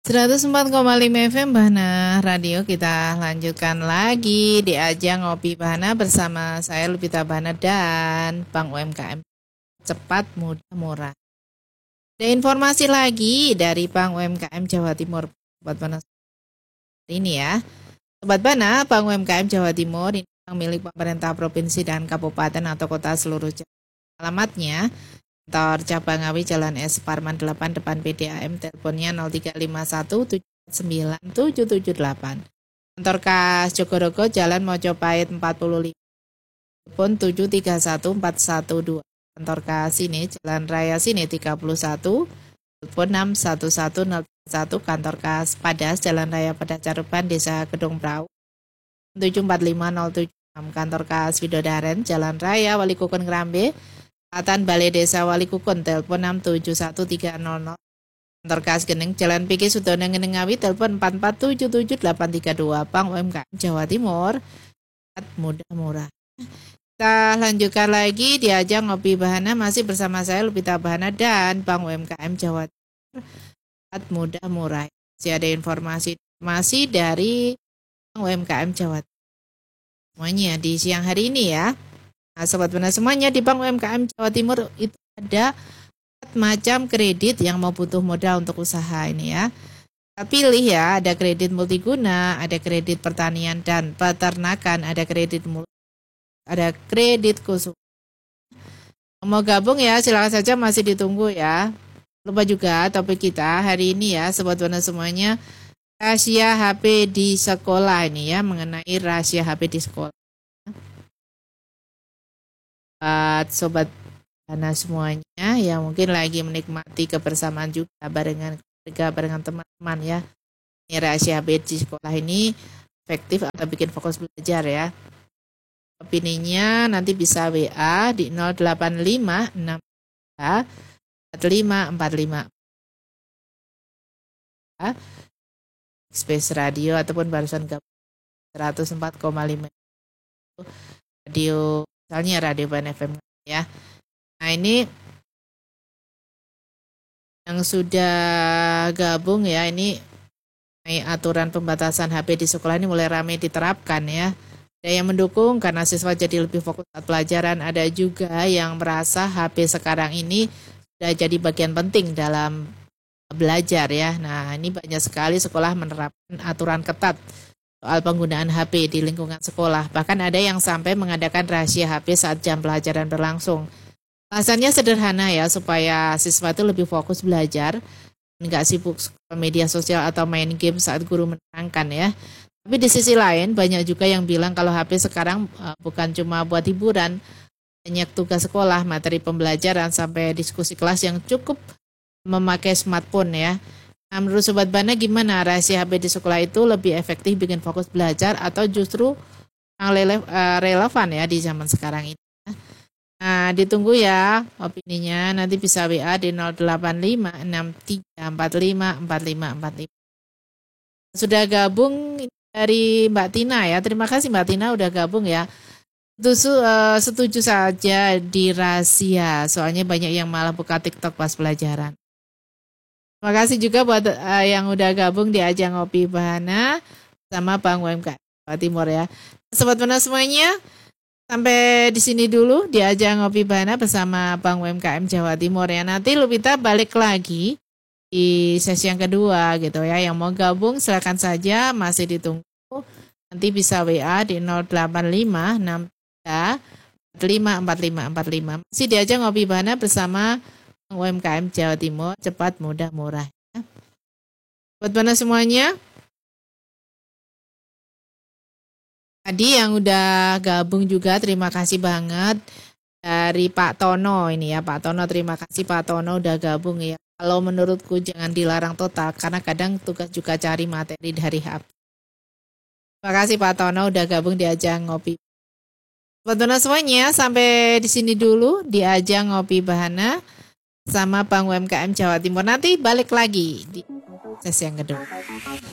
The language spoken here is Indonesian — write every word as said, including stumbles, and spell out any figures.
seratus empat koma lima F M Bahana Radio. Kita lanjutkan lagi di ajang Ngopi Bahana bersama saya Lupita Bahana dan Bank U M K M Cepat Mudah Murah. Ada informasi lagi dari Bank U M K M Jawa Timur, Sobat Bahana ini ya. Sobat Bahana, Bank U M K M Jawa Timur ini bank milik pemerintah provinsi dan kabupaten atau kota seluruh Jawa. Alamatnya Kantor Cabang Ngawi Jalan S Parman delapan depan P D A M, teleponnya nol tiga lima satu tujuh sembilan tujuh tujuh delapan. Kantor Kas Jogorogo Jalan Mojopahit empat puluh lima, telepon tujuh tiga satu empat satu dua. Kantor Kas Sini Jalan Raya Sini tiga puluh satu, telepon enam satu satu nol satu. Kantor Kas Padas Jalan Raya Padas Caruban Desa Gedung Prau tujuh empat lima nol tujuh enam. Kantor Kas Widodaren Jalan Raya Wali Kukun Ngrambe Selatan Balai Desa Wali Kukun, telepon enam tujuh satu tiga nol nol. Kantor Kas Geneng Jalan P G Sudono Geneng Ngawi, telepon empat empat tujuh tujuh delapan tiga dua. Bank U M K M Jawa Timur, mudah murah. Kita lanjutkan lagi di ajang Ngopi Bahana, masih bersama saya Lupita Bahana dan Bank U M K M Jawa Timur, mudah murah. Masih ada informasi-informasi dari Bank U M K M Jawa Timur semuanya di siang hari ini ya. Nah, Sobat Bahana semuanya, di Bank U M K M Jawa Timur itu ada empat macam kredit yang mau butuh modal untuk usaha ini ya. Kita pilih ya, ada kredit multiguna, ada kredit pertanian dan peternakan, ada kredit multi, ada kredit khusus. Mau gabung ya, silakan saja, masih ditunggu ya. Lupa juga topik kita hari ini ya, Sobat Bahana semuanya, rahasia H P di sekolah ini ya, mengenai rahasia H P di sekolah. Buat Sobat Bahana semuanya yang mungkin lagi menikmati kebersamaan juga barengan keluarga, barengan teman-teman ya. Ini rahasia H P di sekolah ini efektif atau bikin fokus belajar ya. Opininya nanti bisa W A di nol delapan lima enam tiga empat lima empat lima Space Radio ataupun barusan gabung seratus empat koma lima radio, misalnya Radio Bahana F M ya. Nah ini yang sudah gabung ya, ini aturan pembatasan H P di sekolah ini mulai ramai diterapkan ya. Ada yang mendukung karena siswa jadi lebih fokus saat pelajaran, ada juga yang merasa H P sekarang ini sudah jadi bagian penting dalam belajar ya. Nah ini banyak sekali sekolah menerapkan aturan ketat soal penggunaan H P di lingkungan sekolah. Bahkan ada yang sampai mengadakan rahasia H P saat jam pelajaran berlangsung. Alasannya sederhana ya, supaya siswa itu lebih fokus belajar, nggak sibuk media sosial atau main game saat guru menerangkan ya. Tapi di sisi lain banyak juga yang bilang kalau H P sekarang uh, bukan cuma buat hiburan, banyak tugas sekolah, materi pembelajaran, sampai diskusi kelas yang cukup memakai smartphone ya. Nah, menurut Sobat Bahana gimana, rahasia H P di sekolah itu lebih efektif bikin fokus belajar atau justru yang relevan ya di zaman sekarang ini? Nah, ditunggu ya opininya, nanti bisa W A di nol delapan lima enam tiga empat lima empat lima empat lima. Sudah gabung dari Mbak Tina ya, terima kasih Mbak Tina udah gabung ya. Setuju, uh, setuju saja di rahasia, soalnya banyak yang malah buka TikTok pas pelajaran. Terima kasih juga buat uh, yang udah gabung di ajang Ngopi Bahana sama Bank U M K M Jawa Timur ya. Sobat Bahana semuanya, sampai di sini dulu di ajang Ngopi Bahana bersama Bank U M K M Jawa Timur ya. Nanti Lupita balik lagi di sesi yang kedua gitu ya. Yang mau gabung silakan saja, masih ditunggu. Nanti bisa W A di nol delapan lima enam tiga empat lima empat lima empat lima. Masih di ajang Ngopi Bahana bersama U M K M Jawa Timur, cepat mudah murah ya. Buat Bahana semuanya, tadi yang udah gabung juga terima kasih banget. Dari Pak Tono ini ya, Pak Tono, terima kasih Pak Tono udah gabung ya. Kalau menurutku jangan dilarang total, karena kadang tugas juga cari materi dari H P. Terima kasih Pak Tono udah gabung di ajang Ngopi. Buat Bahana semuanya, sampai di sini dulu di ajang Ngopi Bahana sama Bank U M K M Jawa Timur. Nanti balik lagi di sesi yang kedua.